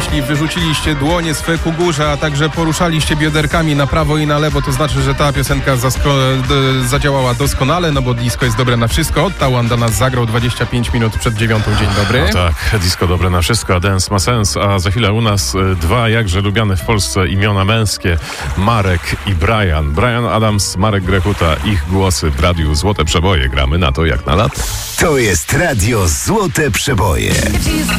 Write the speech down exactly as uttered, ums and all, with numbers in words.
jeśli wyrzuciliście dłonie swe ku górze, a także poruszaliście bioderkami na prawo i na lewo, to znaczy, że ta piosenka zasko- d- zadziałała doskonale, no bo disco jest dobre na wszystko. Tałan do nas zagrał dwadzieścia pięć minut przed dziewiątą. Dzień dobry. No tak, disco dobre na wszystko, a dance ma sens, a za chwilę u nas y, dwa jakże lubiane w Polsce imiona męskie, Marek i Brian. Brian Adams, Marek Grechuta, ich głosy w radiu Złote Przeboje. Gramy na to jak na lat. To jest radio Złote Przeboje.